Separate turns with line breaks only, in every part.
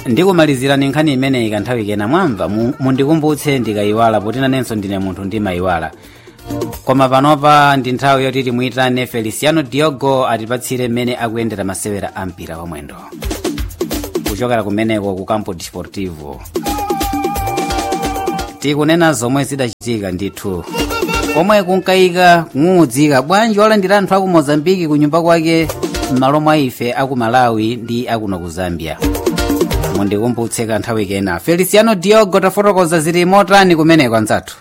ndikumalizirani nkhani imeneyi kanthawi kena mwamva mundikumbutse ndikayiwala poti nanenso ndine munthu ndimayiwala. Koma panopa ndi nthawi yoti timuyitane Feliciano Diogo atipatsire mmene akuyendera masewera a mpira wamwendo kuchokera kumeneko ku Campo Desportivo. Tikunena zomwe zidachitika ndithu komwe kunkayika kung'udzika bwanji olandira anthu aku Mozambiki ku nyumba kwake m'malo mwa ife aku Malawi ndi akuno ku Zambia. Mundikumbutse kanthawi kena. Feliciano Diogo tafotokoza zili motani kumeneko anzathu.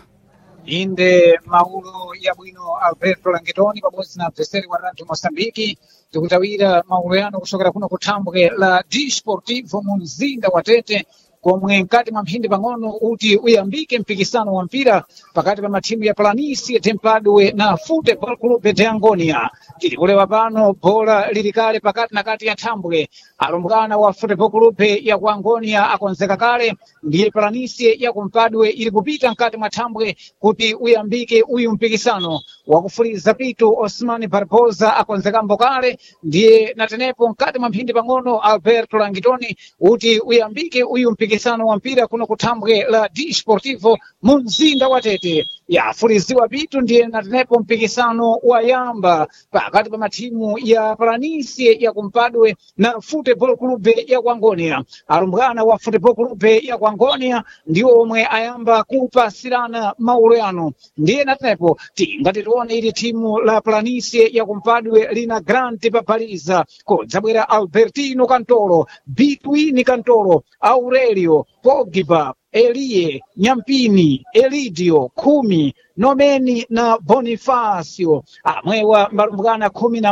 Inde maulo ya bwino Alberto Langitoni pamodzi na mveseri wa Radio Mosambiki tikutawira maulo yano kuchokera kuno kuthambwe la Desportivo mu mzinda wa Tete komwe mkati mwa mphindi pang'ono kuti uyambike mpikisano wa mpira pakati pa mathimu ya Planície Tempadwe na Futebol Clube de Angonia. Tilikulewa pano bola lilikale pakati na kati ya thambwe alumbwana wa Futebol Clube ya ku Angonia akonzeka kale, ndiye Planície ya kumpadwe ili kupita mkati mwa thambwe kuti uyambike uyu mpikisano wakufuliza pitu. Osman Barbosa akonzekambo kale, ndiye natenepo mkati mwa mphindi pang'ono Alberto Langitoni kuti uyambike uyu mpikisano wa mpira kuno kuthambwe la Desportivo mu mzinda wa Tete. Yafuliziwa pitu ndiye natenepo mpikisano wa yamba pakati pa mathimu ya Planície ya kumpadwe na Futebol Clube ya ku Angonia. Alumbwana wa Futebol Clube ya ku Angonia ndiwo omwe ayamba kupasirana maulo yano, ndiye natenepo tingati tione ili timu la Planície ya kumpadwe lina Grande Papaliza kudzabwera Albertino Cantolo, Bitwini Cantolo, Aurelio Pogba, Elie Nyampini, Elidio Kumi, Nomeni na Bonifacio. Amwewa mbalumbwana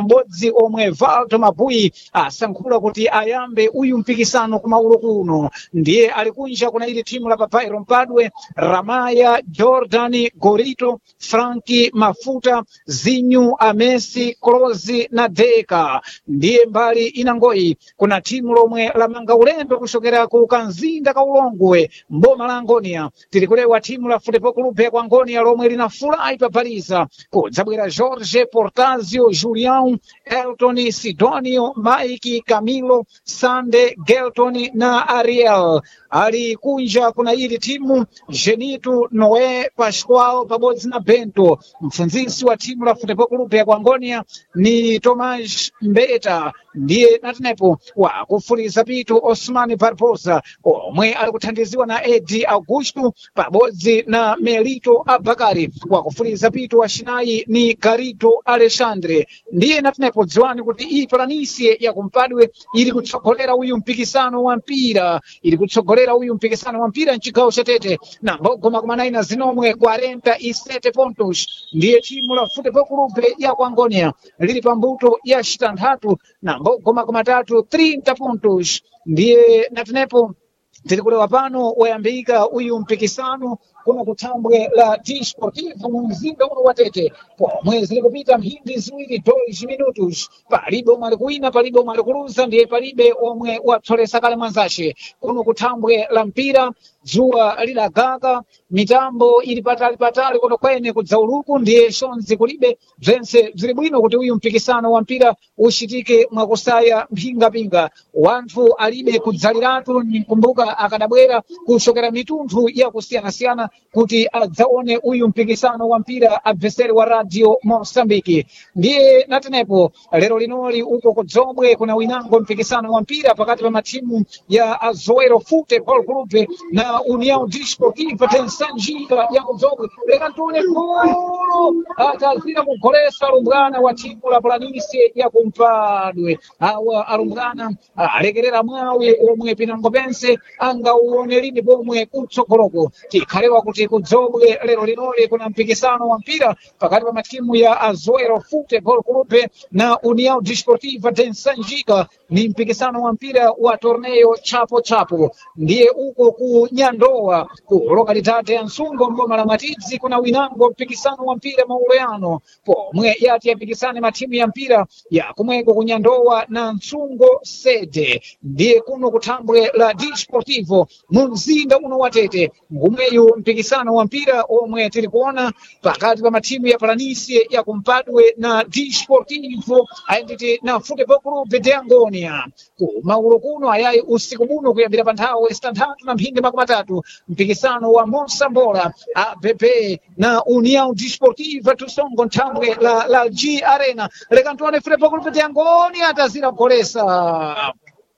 11 omwe Valdo Mabui asankhula kuti ayambe uyu mpikisano kumaulo kuno. Ndiye alikunja kuna ili timu la Papairo Mpadwe, Ramaya, Jordani, Gorito, Franki, Mafuta, Zinyu, Amesi, Klozi na Deka. Ndiye mbali inangoi kuna timu lomwe la manga ulendo kushokera ku Kanzinda Kaulongwe mboma la Angonia. Tilikulewa timu la Futebol Clube ya ku Angonia lomwe linafurahi papaliza kudzabwera Jorge Portazio, Julião, Elton, Sidonio, Mike, Camilo, Sande, Gelton na Ariel. Alikunja kuna ili timu Genito, Noé, Pascoal pamodzi na Bento. Mfunzisi wa timu la Futebol Clube ya ku Angonia ni Tomás Mbeta, ndiye natenepo wa kufuliza pitu Osman Barbosa omwe alikuthandiziwa na Edi Augusto pamodzi na Melito Abakari. Wa kufuliza pitu wa shinayi ni Garito Alexandre, ndiye natenepo dziwani kuti iyi Planície ya kumpadwe ili kutsogolera uyu mpikisano wa mpira, mchigawo cha Tete na mbogoma kumanaina zinomwe 47 pontos. Ndiye timu la Futebol Clube ya ku Angonia lili pambuto ya shitanthatu na mbogoma kumatatu 30 pontos. Ndiye natenepo tilikulewa pano wayambika uyu mpikisano kuno kuthambwe la Desportivo mu mzinda uno wa Tete pomwe zili kupita mphindi ziwiri 2 minutos. Palibe omwe alikuwina, palibe omwe alikuluza, ndiye palibe omwe watsolesa kale mwanzace kuno kuthambwe la mpira. Dzuwa lilagaga, mitambo ili patali kuno kwene kudzauluku, ndiye shonzi kulibe, bzense zili bwino kuti uyu mpikisano wa mpira ushitike mwakusaya mpingapinga. Wanthu alibe kudzaliratu, nikumbuka akadabwera kushokera mitunthu ya kusiyanasiyana kuti adzaone uyu mpikisano wa mpira. Adversary wa Radio Mosambiki ndiye natenepo lero linoli uko kudzomwe kuna winango mpikisano wa mpira pakati pa matimu ya Azoero Futebol Clube na União Desportiva Tensanjika ya kudzomwe. Lekantune kulu atazira kugolesa alumbwana wa timu la Planície ya kumpadwe. Awa alumbwana alekerera mwawe omwe pinango pense angauone lini pomwe kutsogoloko. Tikhalewa kuti kudzomwe lero linoli kuna mpikisano wa mpira pakati pa matimu ya Azoero Futebol Clube na União Desportiva Tensanjika. Ni mpikisano wa mpira wa torneo chapo chapo, ndiye uko ku kunyandowa ku lokalitate ya Nsungo mboma la Matidzi kuna winango mpikisano wa mpira maureano pomwe yati yapikisane matimu ya mpira ya kumweko kunyandowa na Nsungo sede ndiye kuno kutambwe la Disportivo mumzinda uno watete ngumweyu mpikisano wa mpira omwe tiri kuona pakati pa matimu ya Palanisie ya kumpadwe na Disportivo ayenditi na Futebol Clube de Angonia ku maulo kuno ayayi usiku buno kuyambira pa nthawi zitanthatu na mphindi makumi atatu mpikisano wa Monsambola APP na União Desportiva Tusongo ntambwe la G Arena lekantuane Futebol Clube de Angonia atazira polesa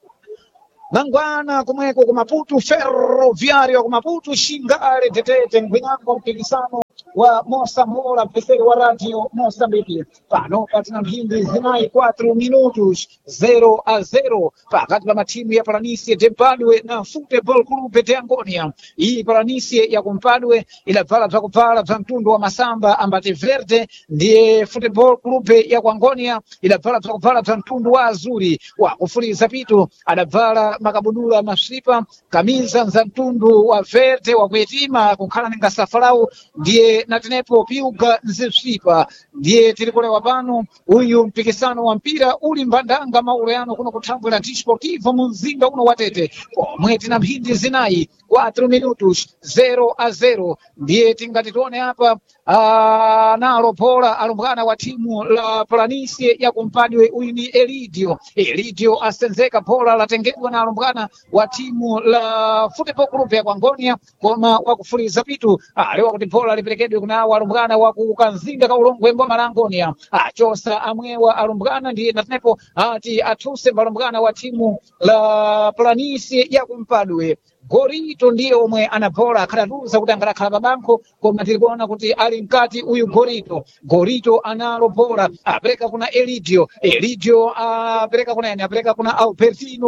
Mangwana kumweko ku Maputo Ferroviário ku Maputo Xingale Tetete ngwinango mpikisano wa Monsambola mpheseri wa Radio Moçambique pano patina mphindi zinayi 4 minutos 0-0 pakati pa matimu ya Palanisie de Mpadwe na Futebol Clube de Angonia. Iyi Palanisie ya kumpadwe ilabvala bzakubvala bza mtundu wa masamba ambati verde ndiye Futebol Clube ya ku Angonia ilabvala bzakubvala bza mtundu wa azuri wa kufuliza pitu adabvala makabudula maslipa kamiza za mtundu wa verde wa kuyetima kukhala ninga safalau ndiye natenepo piuga nzipsipa ndiye tilikulewa pano uyu mpikisano wa mpira uli mbandanga maureano kuno kutambwe la Disportivo mumzinda uno watete pomwe tina mphindi zinayi 4 minutos 0-0 ndiye tingati tione hapa nalo pola alumbwana wa timu la Palanisie ya kumpadwe uyu ni Elidio asenzeka pola latengedwa na alumbwana wa timu la Futebol Clube ya Angonia koma wakufuliza pitu aliwa kuti pola liperekedwe kuna alumbwana wa kukanzinda ka ulongwe mboma la Angonia achosa amwewa alumbwana ndiye natenepo ati atuse alumbwana wa timu la Palanisie ya kumpadwe Gorito ndiye omwe anapola akadatuza kuti angalakhala pabanko koma tilikuona kuti ali mkati uyu Gorito analopola apereka kuna Elidio apereka kuna yani apereka kuna Albertino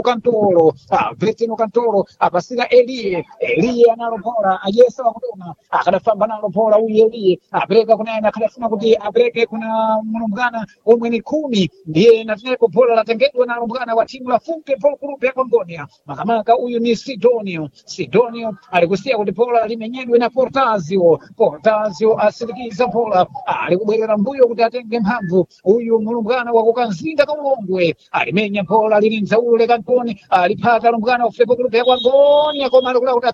Cantoro apasira Elie analopola ayesa wakutona akadafamba nalopola uyu Elie apereka kuna yani akadafuna kuti apereke kuna mulumbwana omwe ni 10 ndiye natineko pola latengedwa na mulumbwana wa timu la Futebol Clube ya Angonia makamaka uyu ni Sidonio alikusia kuti pola limenyedwe na Portazio asilikiza pola alikubwerera mbuyo kuti atenge mphamvu uyu mulumbwana wa kukanzinda ka ulongwe alimenya pola lilinza ule kantoni alipata lumbwana wa Futebol Clube ya Angonia koma alikula kuti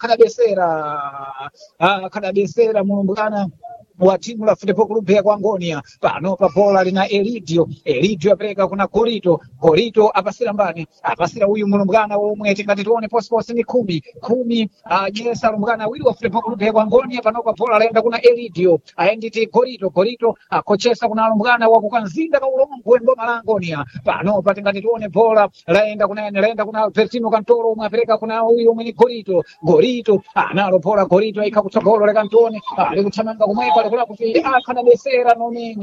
akadabesera mulumbwana wa timu la Futebol Clube ya Angonia pano pa pola lina Elidio apereka kuna Gorito apasira mbani apasira uyu mulumbwana omwe tingati tione posi ni 10 ajesa lumbwana wili wa Futebol Clube ya Angonia pano pa pola laenda kuna Elidio aenditi Gorito akochesa kuna lumbwana wa kukanzinda ka ulongwe mboma la Angonia pano patingati tione pola laenda kuna Albertino Cantoro omwe apereka kuna uyu omwe ni Gorito analo pola Gorito aikakutsogolo leka Antoni alikuthamanga kumwepa kula kuti akadabesera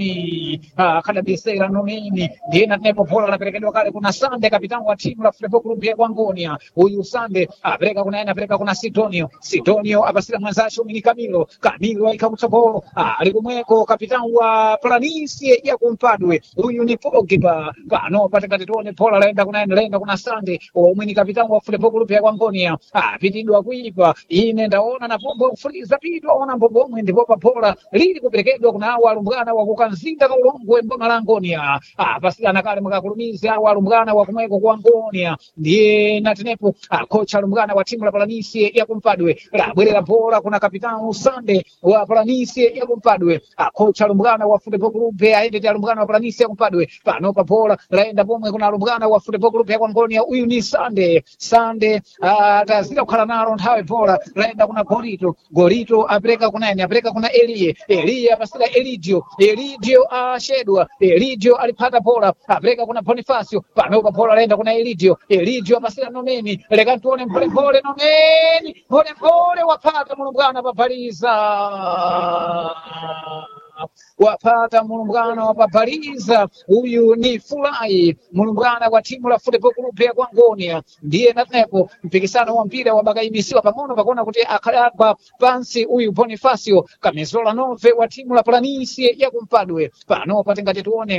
nomini ndiye natenepo pola laperekedwa kale kuna Sande kapitani wa timu la Futebol Clube ya Angonia uyu Sande apereka kuna Sidonio apasira mwanzacho ni Camilo ikakutsogolo alikumweko kapitani wa Palanisie ya kumpadwe uyu ni Pogba pano patikati tione pola laenda kuna Sande omwe ni kapitani wa Futebol Clube ya Angonia apitidwa kuipa ine ndaona na pombo fuliza pitu aona mbombo omwe ndipo pa pola lili kuperekedwa kuna awa alumbwana wa kukanzinda ka ulongwe mboma la Angonia pasirana kale mukakulumizi awa alumbwana wa kumweko ku Angonia ndiye natenepo kocha alumbwana wa timu la Palanisie ya kumpadwe labwerera pola kuna kapitani Sande wa Palanisie ya kumpadwe kocha alumbwana wa Futebol Clube aende alumbwana wa Palanisie ya kumpadwe pano pa pola laenda pomwe kuna alumbwana wa Futebol Clube ya Angonia uyu ni Sande atazira kukhala nalo nthawi pola laenda kuna Gorito apereka kuna Elie apasira Elidio ashedwa Elidio alipata pola apereka kuna Bonifacio pano pa pola laenda kuna Elidio apasira nomeni leka tuone mpole nomeni pole wapata mulumbwana papaliza wapata mulumbwana wapapaliza uyu ni Fulai mulumbwana wa timu la Futebol Clube ya Angonia ndiye natenepo mpikisano wa mpira wabakaimisiwa pamono pakona kuti akhalapa pansi uyu Bonifacio Kamizola Nove wa timu la Palanisie ya kumpadwe pano patingati tuone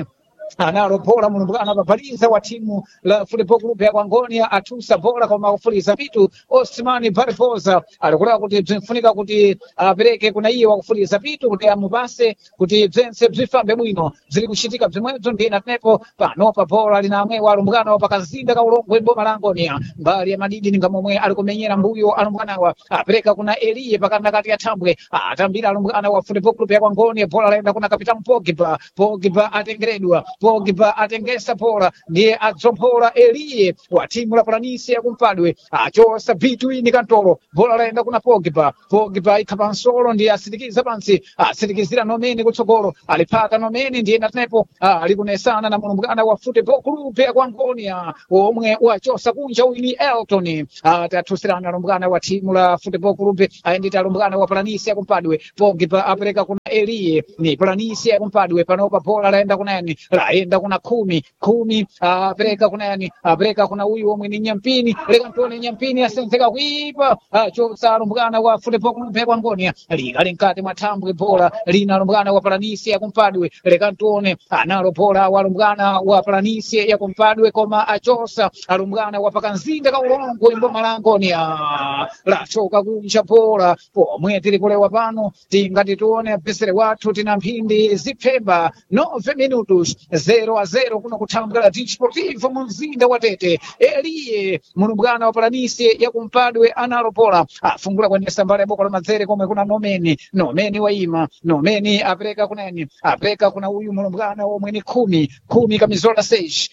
analo bhola mulumbwana papaliza wa timu la Football Club ya Kwangonia atusa bhola koma kufuliza pitu Osman Barbosa alikuwa kuti bzinfunika kuti apereke kuna iye wakufuliza pitu kuti amupase kuti bzense bzifambe bwino zili kuchitika bzimwedzo ndiye natenepo panopa bhola lina amwe walumbwana pakazinda kaulongwe boma la Angonia mbali ya madidi ninga momwe alikumenyera mbuyo alumbwanawa apereka kuna Elie pakana kati ya Thambwe atambira alumbwana wa Football Club ya Kwangonia bhola laenda kuna kapitani Pogba atengeredwa Pogba atengesa bhola ndiye adzompola Elie wa timu la Planisi ya kumpadwe achosa vitu ini kantoro bhola laenda kuna Pogba ikhapansolo ndiye asirikiza pansi asirikizira Nomeni kutsogolo alipata Nomeni ndiye natenepo alikunesana na mulumbwana wa Football Club ya Kwangonia omwe wachosa kunja wini Elton atatusirana alumbwana wa timu la Football Club aendita alumbwana wa Planisi ya kumpadwe Pogba apereka kuna Elie ni Planisi ya kumpadwe panopa bhola laenda kuna yani laenda kuna kumi apereka kuna yani apereka kuna huyu omwe ni Nyampini leka ntone Nyampini asenzeka kuipa chosa alumbwana wa Football Club ya Kwangonia ligali mkati mwa Thambwe bhola lina alumbwana wa Planisi ya kumpadwe leka ntone analo bhola wa alumbwana wa Planisi ya kumpadwe koma achosa alumbwana wa pakanzinda kaulongo imboma la Angonia lachoka kunja bhola pomwe tili kulewa pano tingati tuone pesere wathu tina mphindi zipfemba 9 minutos 0-0 kuno kuthambwe la Desportivo mumzinda wa Tete Elie mulumbwana wa Planisi ya kumpadwe analo bhola afungula kwendesa mbali ya boko la Madzere komwe kuna Nomeni waima Nomeni apereka kunani apereka kuna huyu mulumbwana omwe ni kumi Kamizola Seji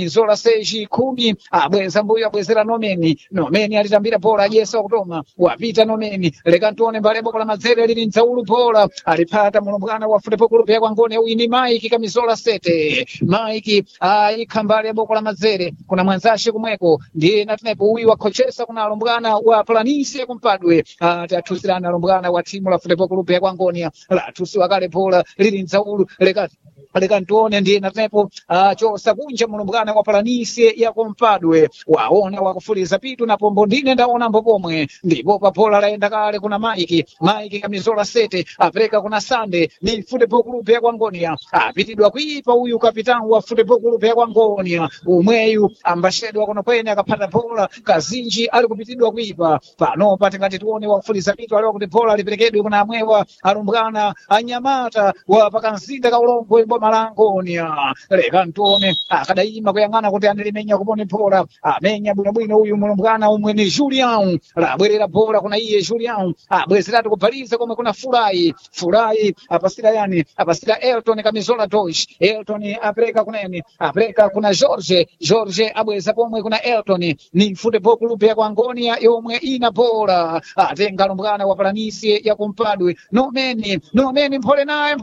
10 abweza mbuyo abwezera Nomeni alitambira bhola ajesa kutoma wapita Nomeni leka ntone mbali ya boko la Madzere lili nzaulu bhola alipata mulumbwana wa Football Club ya Kwangonia uini Mike Kamizola Sete Mike ikambali ya boko la Madzere kuna mwanzashi kumweko ndiye natenepo huyu wakochesa kuna alumbwana wa Planisi ya kumpadwe atatusirana alumbwana wa timu la Football Club ya Kwangonia la tusi wakale bhola lili nzaulu leka ntuone ndiye natenepo chosa kunja mulumbwana wa Planisi ya kumpadwe waona wakufuliza pitu na pombo ndine ndaona mbopomwe ndipo pa bhola laenda kale kuna Mike Kamizola Sete apereka kuna Sande ni Football Club ya Kwangonia apitidwa kuipa huyu kapitani wa Football Club ya Kwangonia umweyu ambashedwa kuno kwene akapata bhola Kazinji ali kupitidwa kuipa pano patingati tuone wakufuliza pitu aliwa kuti bhola liperekedwe kuna amwewa alumbwana anyamata wa pakanzinda kaulongo imboma la Angonia leka ntuone akadaima kuyang'ana kuti andilimenya kupone bhola amenya bwinobwino huyu mulumbwana umwe ni Julian labwerera bhola kuna iye Julian abwezeratu kubaliza komwe kuna Furai apasira Elton Kamizola Dosh Elton apereka kuna yani apereka kuna George abweza pomwe kuna Elton ni Football Club ya Kwangonia yomwe ina bhola atenga alumbwana wa Planisi ya kumpadwe Nomeni mpole naye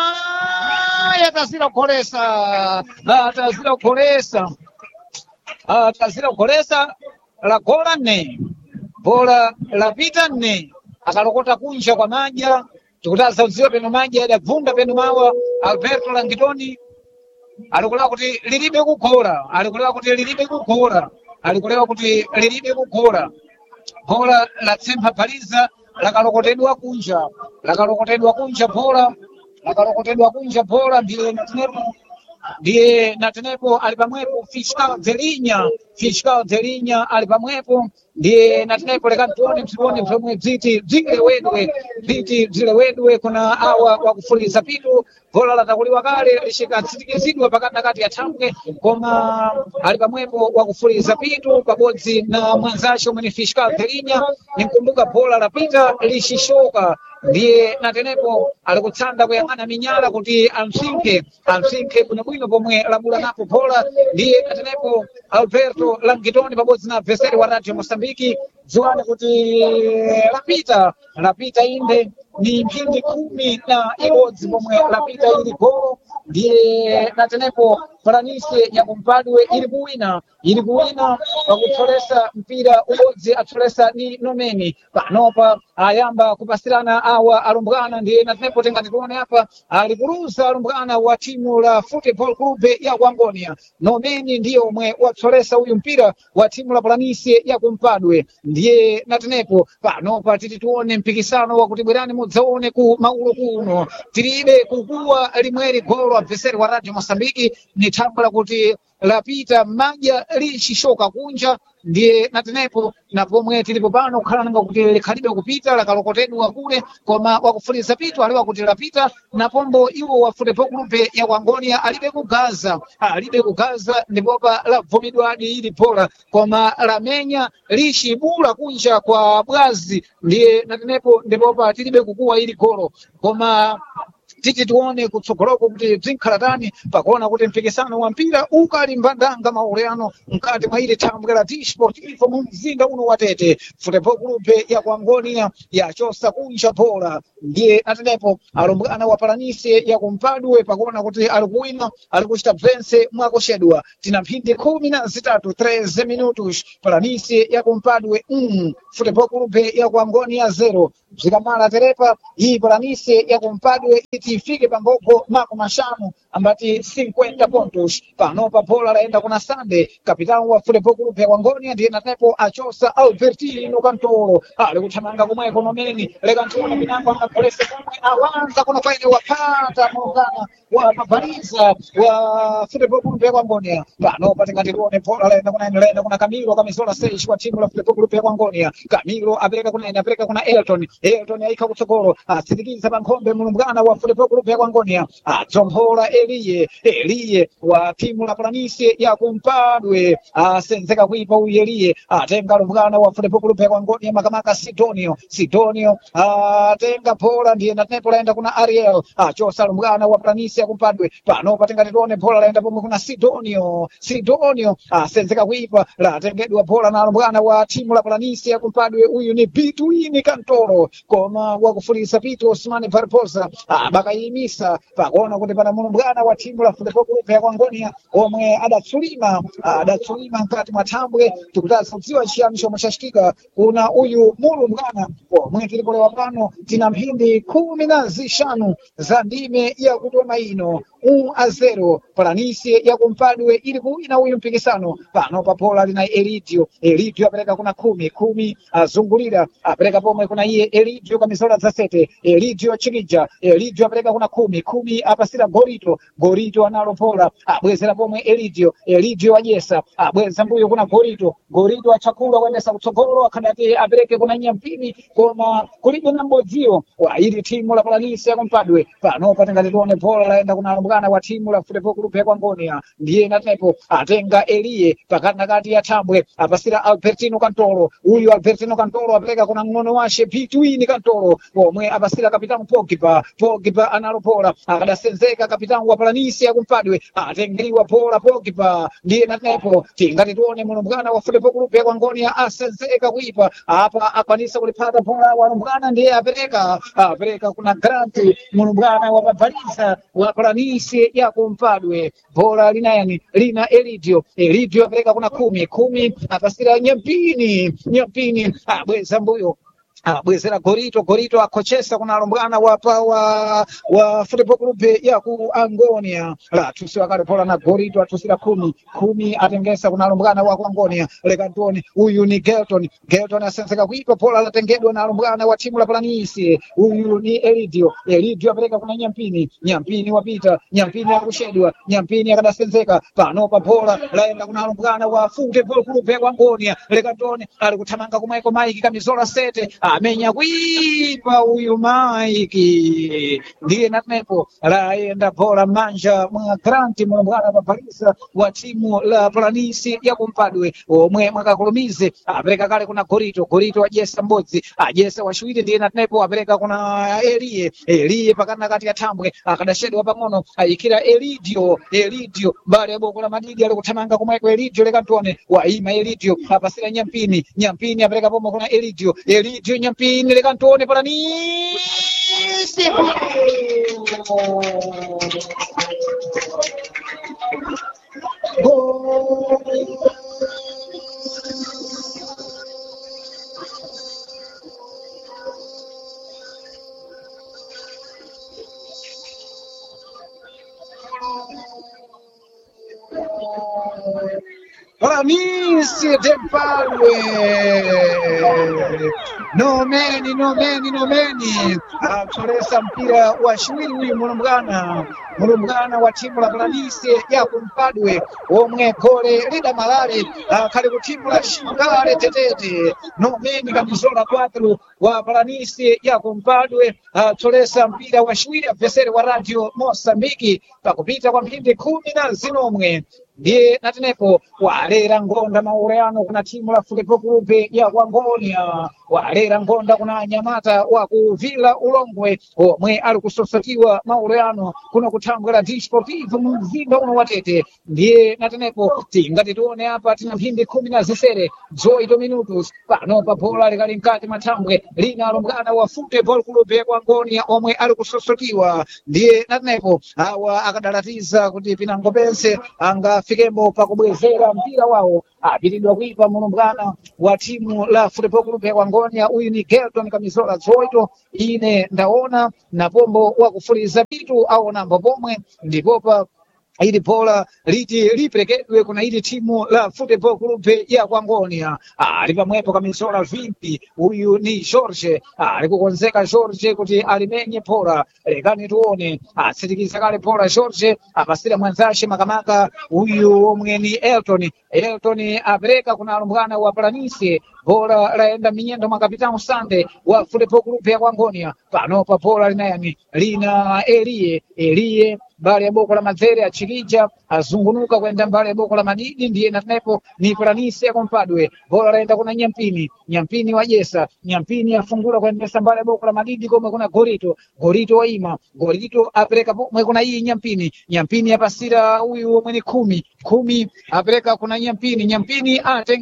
atazira kukolesa la gola ne bhola la pita ne akalokota kunja kwa maja tikutaza uziwa peno maja adavunda peno mawa Alberto Langitoni alikulewa kuti lilibe kugora bhola la tsempa paliza lakalokotedwa kunja bhola ndiye natenepo alipamwepo Fiscal Delinya alipamwepo ndiye natenepo leka tuone msibone bziti zilewedwe kuna awa wakufuliza pitu bhola latakuliwa kale lishikatsitikizidwa pakati ya Thambwe koma alipamwepo wakufuliza pitu pabodzi na mwanzacho mwene Fiscal Delinya nimkumbuka bhola lapita lishishoka ndiye natenepo alikutsanda kuyang'ana minyala kuti amsinke bwinobwino pomwe labula napo bhola ndiye natenepo Alberto Langitoni pabodzi na adversary wa Radio Mosambiki ziwane kuti lapita inde ni mphindi 11 pomwe lapita ili golo ndiye natenepo Planisi ya kumpadwe ili kuwina wakutolesa mpira ubodzi atolesa ni Nomeni panopa ayamba kupasirana awa alumbwana ndiye natenepo tengati tione hapa alikuruza alumbwana wa timu la Football Club ya Kuangonia nomeni ndiye omwe wapsolesa uyu mpira wa timu la Planície ya Kumpadwe ndiye natenepo panopa titi tione mpikisano wa kuti bwerani mudzaone ku maulo kuno tilibe kukuwa limweri golo adversary wa Radio Mosambiki ni thambo la kuti lapita maja lichishoka kunja ndiye natenepo na pomwe tilipo pano kukhalanga kuti likhalibe kupita lakalokotedwa kule koma wakufuliza pitu aliwa kuti lapita na pombo iwo wa Football Club ya Kuangonia alibe kugaza ndipopa labvumidwadi ili pola koma lamenya lishibula kunja kwa bwazi ndiye natenepo ndipopa tilibe kukuwa ili golo koma titi tione kutsogoloko kuti bzinkhalatani pakuona kuti mpikisano wa mpira ukali mbandanga mauleyano mkati mwa ile thambwe la Disportivo mu mzinda uno wa Tete. Football Club ya Kuangonia yachosa kunja bola ndiye natenepo alumbwana wa Planície ya Kumpadwe pakuona kuti alikuwina alikuchita bvense mwakoshedwa tina mphindi 13 13 minutos Planície ya Kumpadwe Football Club ya Kuangonia 0 zikamala terepa hii Planície ya Kumpadwe ifike pamboko mako mashanu ambati 50 pontos panopa bola laenda kuna Sande kapitani wa Football Club ya Kuangonia ndiye natenepo achosa Albertino Cantoro alikuthamanga kumwe ekonomeni lekantona binango anapolese kumwe awanza kuna kwaine wapata muungana wa mabariza wa Football Club ya Kuangonia panopa tingati tuone bola laenda kuna Camilo kamisola stage wa timu la Football Club ya Kuangonia Camilo apeleka kuna Elton aika kutsogolo asirikiza pankhombe muungana wa Football Club ya Kuangonia atsombola Elie wa timu la Planície ya Kumpadwe asenzeka kuipa uyu Elie atenga lumbwana wa Football Club ya Kuangonia makamaka Sidonio atenga bola ndiye natenepo laenda kuna Ariel achosa lumbwana wa Planície ya Kumpadwe pano patenga tione bola laenda pomwe kuna Sidonio asenzeka kuipa latengedwa bola na lumbwana wa timu la Planície ya Kumpadwe uyu ni Between Cantoro koma wakufulisa Pito Osmani Barbosa bakayimisa pakuona kuti pana mumbwana wa timu la Football Club ya Kuangonia omwe adatsulima mkati mwa thambwe tikutadziwa chiyani chomwe chashikika kuna uyu mulumbwana omwe tilipolewa pano tina mphindi 15 za ndime ya kutoma ino 1-0 Planície ya Kumpadwe ili kuwina uyu mpikisano pano papola lina Elidio apereka kuna 10 azungulira apereka pomwe kuna iye Elidio kamisola za sete Elidio chikija Elidio apereka kuna 10 apasira Gorito analo pola abwezera pomwe Elidio ajesa abweza mbuyo kuna Gorito achakula kuendesa kutsogolo akadati apereke kuna Nyampini koma kulibe nambodziwo wa ili timu la Planície ya Kumpadwe pano patengati tione pola laenda kuna alumbwana wa timu la Football Club ya Kuangonia ndiye natenepo atenga Elie pakati ya thambwe apasira Albertino Cantoro uyu Albertino Cantoro apereka kuna ng'ono washe Between Cantoro omwe apasira kapitani Pogba analo pola akadasenzeka kapitani wa Planície ya Kumpadwe atengeriwa pola Pogba ndiye natenepo tingati tuone mulumbwana wa Football Club ya Kuangonia asenzeka kuipa apa akwanisa kulipata pola walumbwana ndiye apereka kuna Grant mulumbwana wa mabariza wa Planície ya Kumpadwe pola lina Elidio apereka kuna 10 apasira Nyampini abweza mbuyo bwezera Gorito akochesa kuna alumbwana wa Football Club ya Kuangonia tusiwa kale pola na Gorito atusira 10 atengesa kuna alumbwana wa Kuangonia lekantoni uyu ni Gelton asenseka kuipa pola latengedwa na alumbwana wa timu la Planície uyu ni Elidio apereka kuna Nyampini wapita Nyampini akushedwa Nyampini akadasenzeka pano pa pola laenda kuna alumbwana wa Football Club ya Kuangonia lekantoni alikuthamanga kumweko Mike kamizola sete amenya kuipa uyu Mike ndiye natenepo laenda bola manja mwa Grant mulumbwana wa Barisa wa timu la Planície ya Kumpadwe omwe mwakakulumize apereka kale kuna Gorito ajesa mbodzi ajesa washuwiri ndiye natenepo apereka kuna Elie pakana kati ya thambwe akadashedwa pang'ono ayikira Elidio bali aboko la madidi alikuthamanga kumweko Elidio lekantone waima Elidio apasira Nyampini apereka pomwe kuna Elidio Nyampini lekantone Planície Planície de Padue. Nomeni atolesa mpira wa Shwiri Mulumbwana wa timu la Planície ya kumpadwe omwe gole lida malale kali ku timu la Shingale Tetete. Nomeni kamizola 4 wa Planície ya kumpadwe atolesa mpira wa Shwiri adversary wa Radio Mosambiki pakupita kwa mphindi 10 ndiye natenepo walera ngonda maureano kuna timu la Futebol Clube ya Angonia, walera ngonda kuna Nyamata wa kuvila Ulongwe omwe ali kusosotiwa maureano kuna kutambwera Desportivo mumzinda uno watete. Ndiye natenepo tingati tione apa tina mphindi 10 zoito minutos pano pa bola likali mkati matambwe lina lumbwana wa Futebol Clube ya Angonia omwe ali kusosotiwa. Ndiye natenepo awa akadalatiza kuti pinango pense anga fikembo pakubwezera mpira wao apiridwa kuipa mulumbwana wa timu la Futebol Clube ya Angonia. Uyu ni Gelton kamizola zoito ine ndaona na pombo wa kufuliza vitu au namba pomwe ndipopa ili bola liti liperekedwe kuna ili timu la Futebol Clube ya Angonia. Alipamwepo kamizola vimpi uyu ni Jorge alikukonzeka Jorge kuti alimenye bola lekani tuone asirikiza kale bola Jorge apasira mwanzashe makamaka uyu omwe ni Elton apereka kuna lumbwana wa Planície bola laenda minyendo makapitano Sande wa Futebol Clube ya Angonia. Pano pa bola linayani lina Elie mbali ya boko la Mazere achilija azungunuka kwenda mbali ya boko la Madidi. Ndiye natenepo ni Planície ya kumpadwe bola laenda kuna Nyampini wa Jesa Nyampini afungula kwenda mbali ya boko la Madidi kome kuna Gorito waima Gorito apeleka mwe kuna hii Nyampini apasira huyu mweni 10 apeleka kuna Nyampini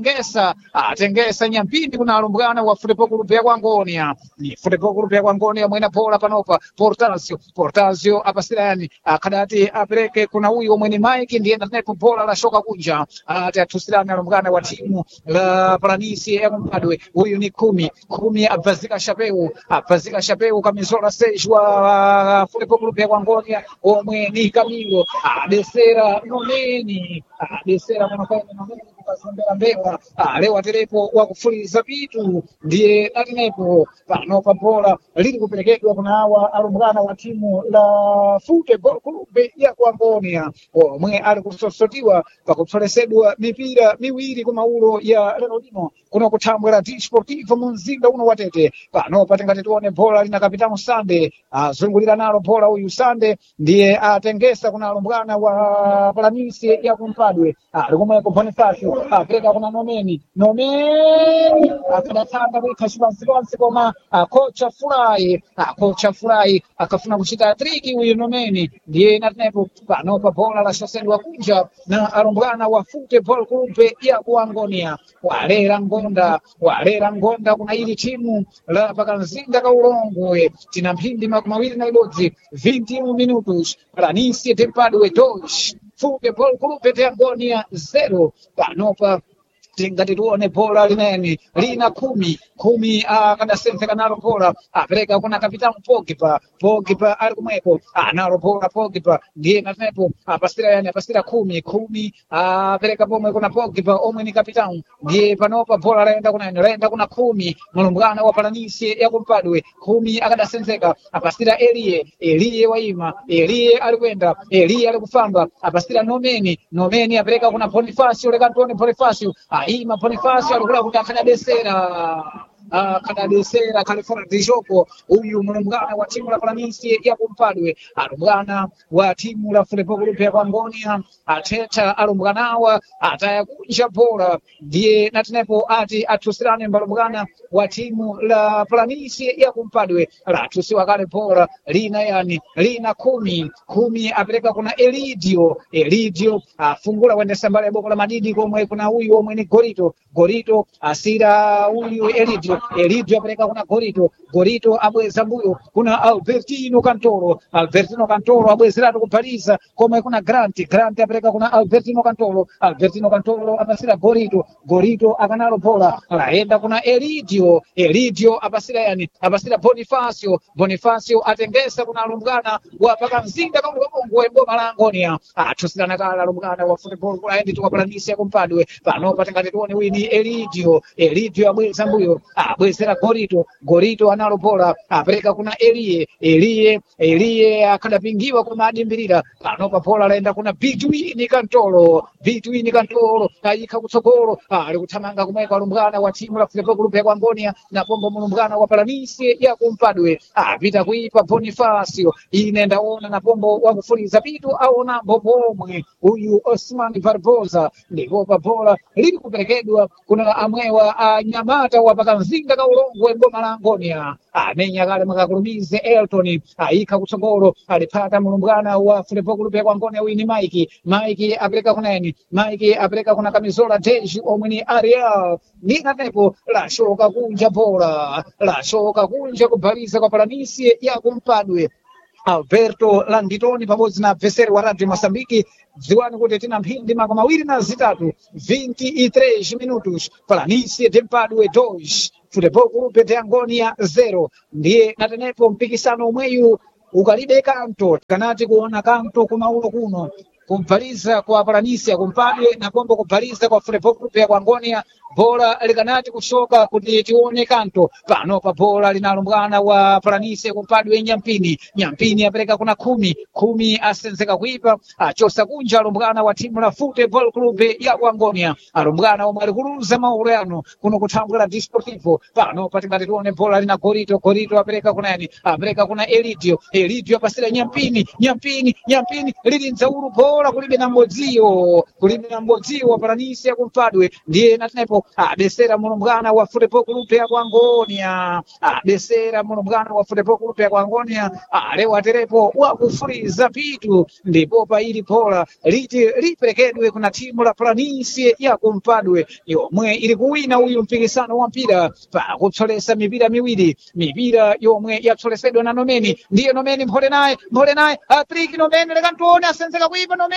atengesa Nyampini kuna alumbwana wa Futebol Clube ya Angonia. Ni Futebol Clube ya Angonia mwena bola panopa Portazio apasira yani akadati apeleke kuna huyu mweni Mike. Ndiye natenepo bola la shoka kunja atatusirana alumbwana wa timu la Planície ya kumpadwe huyu ni 10 abazika Chapeu kamizola 6 wa Futebol Clube ya Angonia omwe ni Camilo adesera nomeni kukasondera mbewa leo atelepo wakufuliza vitu. Ndiye natenepo pano pa bola lili kupelekedwa kuna hawa alumbwana wa timu la Futebol Clube ya Angonia omwe ali kusosotiwa pakutsolesedwa mipira miwiri kumaulo ya lero lino kuna kutambwera Desportivo mumzinda uno watete. Pano patingati tione bola lina kapitano Sande azungulira nalo bola uyu Sande ndiye atengesa kuna alumbwana wa Planície ya kumpadwe alikumweko Bonifacio apeleka kuna Nomeni akadatanga kuikashipansi koma kocha Furayi akafuna kuchita triki uyu Nomeni. Ndiye natenepo pano pa bola la shosedwa kunja na alumbwana wa Futebol Clube ya Angonia walera ngonda kuna ili timu la pakanzinda ka Ulongwe tina mphindi 21 minutos Planície de Padue 2 Futebol Clube de Angonia 0. Panopa tingati tuone bola lineni lina 10 akadasenzeka nalo bola apereka kuna kapitano Pogba ali kumweko nalo bola Pogba ndiye natenepo apasira 10 apereka pomwe kuna Pogba omwe ni kapitano. Ndiye panopa bola laenda kuna 10 mulumbwana wa Planície ya kumpadwe 10 akadasenzeka apasira Elie waima Elie alikwenda Elie alikufamba apasira Nomeni apereka kuna Bonifacio lekantoni Bonifacio aima Bonifacio alikula kuti akadadesera kalifona dijoko uyu mulumbwana wa timu la Planície ya kumpadwe alumbwana wa timu la Futebol Clube ya Angonia ateta alumbwanawa atayakunja bola. Ndiye natenepo ati atusirane mbalumbwana wa timu la Planície ya kumpadwe latusiwa kale bola lina 10 apeleka kuna Elidio afungula kwendesa mbali ya boko la Madidi komwe kuna huyu omwe ni Gorito asira huyu Elidio Elidio apereka kuna Gorito, Gorito abweza mbuyo kuna Albertino Cantoro, Albertino Cantoro abwezeratu kupaliza koma kuna Grant, Grant apereka kuna Albertino Cantoro, Albertino Cantoro apasira Gorito, Gorito akanalo bola laenda kuna Elidio, Elidio apasira yani apasira Bonifacio, Bonifacio atengesa kuna alumbwana wapaka mzinda kaulongo emboma la Angonia atusilana kala alumbwana wa football kulaendi tukapalanisi kumpadwe pano patingati tuone wini Elidio, Elidio abweza mbuyo abwezera Gorito, Gorito analo bola apereka kuna Elie akadapingiwa kwa madimbirira pano pa bola laenda kuna Between Cantoro ayika kutsogolo ali kuthamanga kumweka alumbwana wa timu la football group ya Angonia na pombo mulumbwana wa Palanisi ya kumpadwe apita kuipa Bonifacio inenda ona na pombo wa kufuliza pitu aona mbomwe huyu Osman Barbosa ndipo pa bola lili kuperekedwa kuna amwewa Nyamata wapaka mzinga kaulongo emboma la Angonia amenya kale makakulumize Elton ayika kutsogolo alipata mulumbwana wa football group ya Angonia wini Mike apeleka kuna nani Mike apeleka kuna Kamizola Deji omweni Ariel nikatepo lashoka kunja bola lashoka kunja kubaliza kwa Palanisi ya kumpadwe Alberto Langitoni pamodzi na Veseri wa Radio Mosambiki ziwani kuti tina mphindi makumi mawiri na zitatu 23 minutos Palanisi tempadwe 2 Futebol Clube de Angonia 0 ndiye natenepo mpikisano umweyu ukalibe kanto kanati kuona kanto kumaulo kuno kumpaliza kwa Palanisi kumpadwe na pombo kumpaliza kwa Futebol Clube ya Angonia bola likanati kushoka kuti tione kanto pano pa bola linalumbwana wa Palanisi kumpadwe Nyampini apereka kuna kumi asenzeka kuipa achosa kunja alumbwana wa timu la Futebol Clube ya Angonia alumbwana omwe alikuluza maulano kuno kuthambula Desportivo pano patingati tione bola lina Gorito apereka kuna yani apereka kuna Elidio apasira Nyampini lili nzauru bola kulibe na mbodzio wa Palanisi kumpadwe ndiye natenepo abesera mulumbwana wa Futebol Clube ya Angonia leo aterepo wakufuliza pitu ndipo pa ili bola liperekedwe kuna timu la Palanisi ya kumpadwe yomwe ili kuwina uyu mpikisano wa mpira pa kutsolesa mipira yomwe yatsolesedwa na Nomeni ndiye Nomeni mphole naye Patrick Nomeni lekantoni asenzeka kuipa Nomeni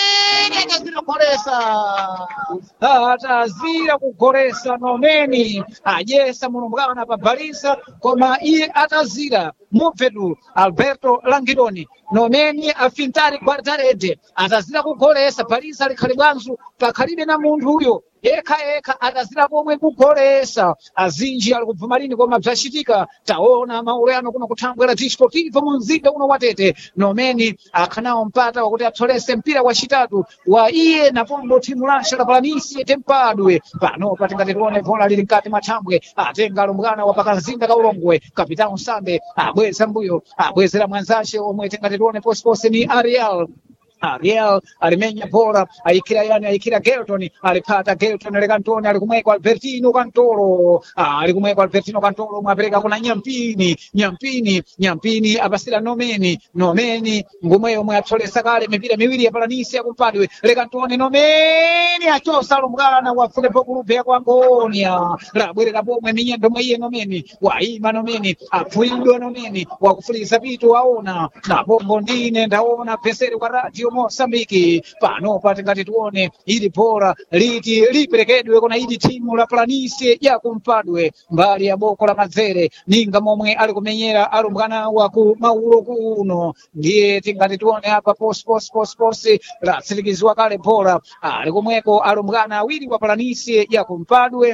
atazira kugoresa Nomeni ajesa mulumbwana pa balisa koma iye atazira mubvedu Alberto Langidoni Nomeni afintari Guardarete atazira kugoresa balisa likhali bwanzu pakhalibe na munthu uyo eka atazira pomwe kugoresa azinji ali kubva lini koma bzachitika taona maulano kuno kuthambwera Desportivo mu mzinda uno watete Nomeni akhanawo mpata wakuti atsolese mpira wachitatu wa iye na pombo timu lasha la Palanisi tempadwe pano patingati tione bola lili mkati mathambwe atenga alumbwana wapaka mzinda kaulongwe kapitano Sande abweza mbuyo abwezera mwanzace omwe tingati tione posipose ni Ariel alimenya bola ayikira Gelton alipata Gelton lekantoni alikumweka Albertino Cantoro mwapereka kuna Nyampini apasira Nomeni ngumweyo mwe atsolesa kale mipira miwiri ya Palanisi ya kumpadwe lekantoni Nomeni achosa alumbwana wa Futebol Clube ya Angonia labwerera pomwe minyendo mwe iye Nomeni waima Nomeni apfuidwa Nomeni wakufuliza pitu waona na bombo ndine ndaona Veseri kwa Radio Mosambiki pano patingati tuone ili bola liperekedwe kuna ili timu la Palanisi ya kumpadwe mbali ya boko la Mazere ninga momwe ali kumenyera alumbwana wa ku maulo kuno ndiye tingati tuone hapa post la silikizwa kale bola ali kumweko alumbwana awiri wa Palanisi ya kumpadwe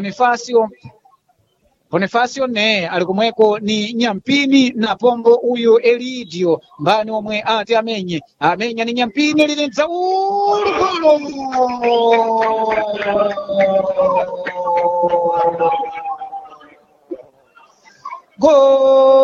Bonifacio ne alikumweko ni Nyampini na pombo uyu Elidio mbani omwe ati amenya ni Nyampini lilinza gol